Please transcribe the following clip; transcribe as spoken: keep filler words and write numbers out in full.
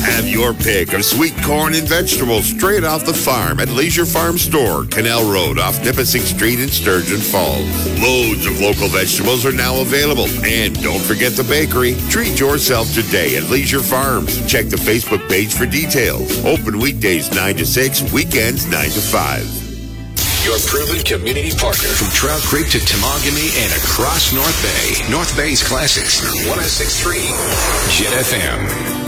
Have your pick of sweet corn and vegetables straight off the farm at Leisure Farm Store, Canal Road off Nipissing Street in Sturgeon Falls. Loads of local vegetables are now available. And don't forget the bakery. Treat yourself today at Leisure Farms. Check the Facebook page for details. Open weekdays nine to six, weekends nine to five. Your proven community partner from Trout Creek to Temagami and across North Bay. North Bay's Classics, one oh six point three Jet F M.